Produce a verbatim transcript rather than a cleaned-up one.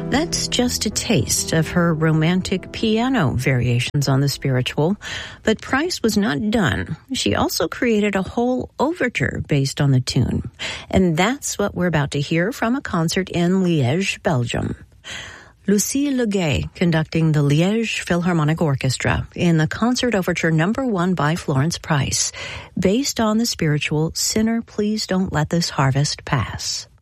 That's just a taste of her romantic piano variations on the spiritual, but Price was not done. She also created a whole overture based on the tune, and that's what we're about to hear from a concert in Liège, Belgium. Lucie Legay conducting the Liège Philharmonic Orchestra in the concert overture number one by Florence Price, based on the spiritual Sinner, Please Don't Let This Harvest Pass.